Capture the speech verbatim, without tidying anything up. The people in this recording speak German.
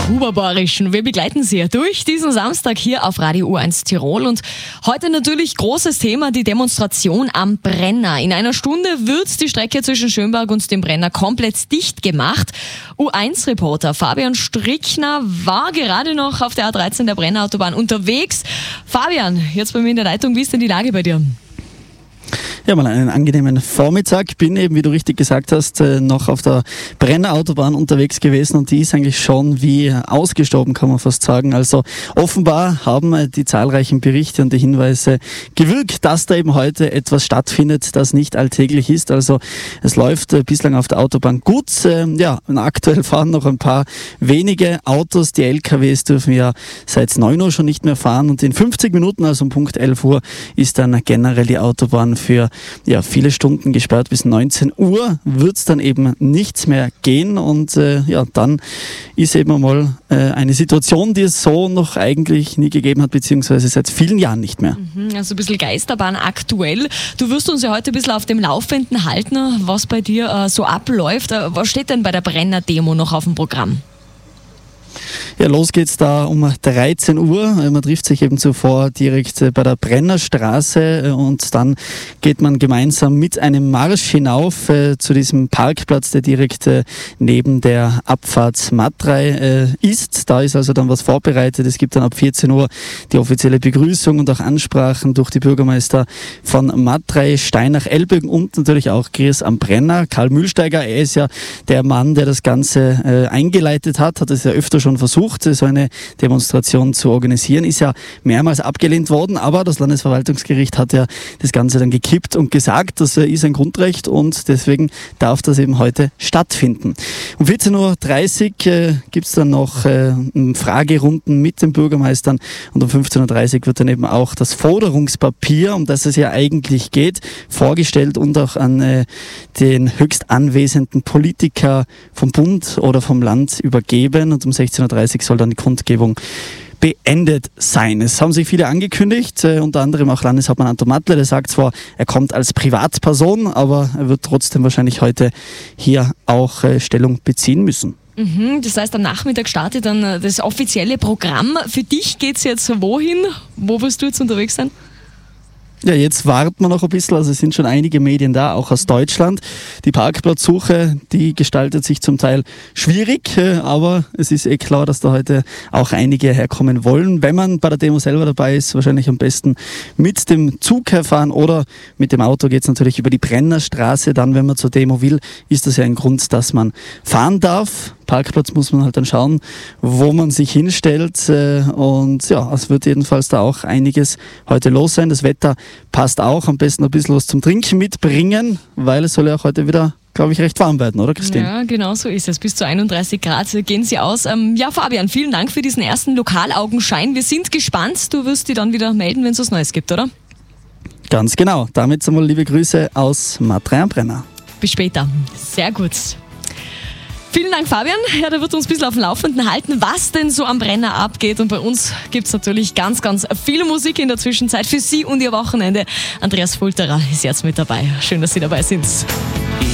Huberborischen. Wir begleiten Sie durch diesen Samstag hier auf Radio U eins Tirol und heute natürlich großes Thema, die Demonstration am Brenner. In einer Stunde wird die Strecke zwischen Schönberg und dem Brenner komplett dicht gemacht. U eins Reporter Fabian Strickner war gerade noch auf der A dreizehn der Brennerautobahn unterwegs. Fabian, jetzt bei mir in der Leitung, wie ist denn die Lage bei dir? Ja, mal einen angenehmen Vormittag. Bin eben, wie du richtig gesagt hast, noch auf der Brennerautobahn unterwegs gewesen und die ist eigentlich schon wie ausgestorben, kann man fast sagen. Also offenbar haben die zahlreichen Berichte und die Hinweise gewirkt, dass da eben heute etwas stattfindet, das nicht alltäglich ist. Also es läuft bislang auf der Autobahn gut. Ja, aktuell fahren noch ein paar wenige Autos. Die L K Ws dürfen ja seit neun Uhr schon nicht mehr fahren und in fünfzig Minuten, also um Punkt elf Uhr, ist dann generell die Autobahn für ja, viele Stunden gesperrt. Bis neunzehn Uhr wird es dann eben nichts mehr gehen und äh, ja, dann ist eben einmal äh, eine Situation, die es so noch eigentlich nie gegeben hat, beziehungsweise seit vielen Jahren nicht mehr. Also ein bisschen Geisterbahn aktuell. Du wirst uns ja heute ein bisschen auf dem Laufenden halten, was bei dir äh, so abläuft. Äh, was steht denn bei der Brenner-Demo noch auf dem Programm? Ja, los geht's da um dreizehn Uhr. Man trifft sich eben zuvor direkt bei der Brennerstraße und dann geht man gemeinsam mit einem Marsch hinauf äh, zu diesem Parkplatz, der direkt äh, neben der Abfahrt Matrei äh, ist. Da ist also dann was vorbereitet. Es gibt dann ab vierzehn Uhr die offizielle Begrüßung und auch Ansprachen durch die Bürgermeister von Matrei, Steinach, Elbögen und natürlich auch Gries am Brenner. Karl Mühlsteiger, er ist ja der Mann, der das Ganze äh, eingeleitet hat, hat es ja öfter schon versucht, so eine Demonstration zu organisieren, ist ja mehrmals abgelehnt worden, aber das Landesverwaltungsgericht hat ja das Ganze dann gekippt und gesagt, das ist ein Grundrecht und deswegen darf das eben heute stattfinden. Um vierzehn Uhr dreißig äh, gibt es dann noch äh, Fragerunden mit den Bürgermeistern und um fünfzehn Uhr dreißig wird dann eben auch das Forderungspapier, um das es ja eigentlich geht, vorgestellt und auch an äh, den höchst anwesenden Politiker vom Bund oder vom Land übergeben und um sechzehn Uhr dreißig soll dann die Kundgebung beendet sein. Es haben sich viele angekündigt, äh, unter anderem auch Landeshauptmann Anton Mattler, der sagt zwar, er kommt als Privatperson, aber er wird trotzdem wahrscheinlich heute hier auch äh, Stellung beziehen müssen. Mhm, das heißt, am Nachmittag startet dann das offizielle Programm. Für dich geht es jetzt wohin? Wo wirst du jetzt unterwegs sein? Ja, jetzt warten wir noch ein bisschen, also es sind schon einige Medien da, auch aus Deutschland. Die Parkplatzsuche, die gestaltet sich zum Teil schwierig, aber es ist eh klar, dass da heute auch einige herkommen wollen. Wenn man bei der Demo selber dabei ist, wahrscheinlich am besten mit dem Zug herfahren oder mit dem Auto geht es natürlich über die Brennerstraße. Dann, wenn man zur Demo will, ist das ja ein Grund, dass man fahren darf. Parkplatz muss man halt dann schauen, wo man sich hinstellt und ja, es wird jedenfalls da auch einiges heute los sein. Das Wetter passt auch, am besten ein bisschen was zum Trinken mitbringen, weil es soll ja auch heute wieder, glaube ich, recht warm werden, oder Christine? Ja, genau so ist es. Bis zu einunddreißig Grad gehen sie aus. Ähm, ja, Fabian, vielen Dank für diesen ersten Lokalaugenschein. Wir sind gespannt. Du wirst dich dann wieder melden, wenn es was Neues gibt, oder? Ganz genau. Damit einmal liebe Grüße aus Matrei am Brenner. Bis später. Sehr gut. Vielen Dank, Fabian. Ja, der wird uns ein bisschen auf dem Laufenden halten, was denn so am Brenner abgeht. Und bei uns gibt es natürlich ganz, ganz viel Musik in der Zwischenzeit für Sie und Ihr Wochenende. Andreas Fulterer ist jetzt mit dabei. Schön, dass Sie dabei sind.